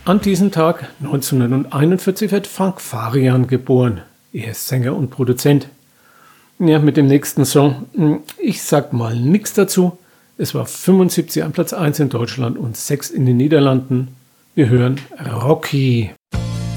An diesem Tag 1941 wird Frank Farian geboren. Er ist Sänger und Produzent. Ja, mit dem nächsten Song, ich sag mal nichts dazu. Es war 75 an Platz 1 in Deutschland und 6 in den Niederlanden. Wir hören Rocky.